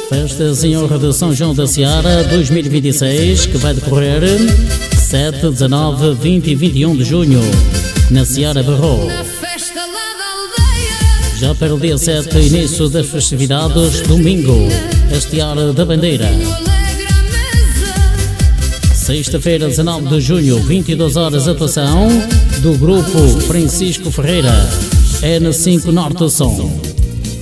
Festas em honra de São João da Seara 2026, que vai decorrer 7, 19, 20 e 21 de junho, na Seara Barro. Já para o dia 7, início das festividades, domingo, hastear da bandeira. Sexta-feira, 19 de junho, 22 horas, atuação do grupo Francisco Ferreira, N5 Norte Som.